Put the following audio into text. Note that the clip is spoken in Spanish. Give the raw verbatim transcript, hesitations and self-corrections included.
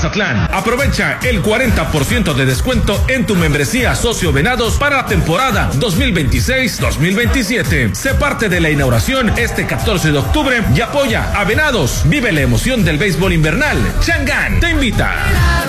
Mazatlán. Aprovecha el cuarenta por ciento de descuento en tu membresía Socio Venados para la temporada dos mil veintiséis dos mil veintisiete. Sé parte de la inauguración este catorce de octubre y apoya a Venados. Vive la emoción del béisbol invernal. Changán te invita.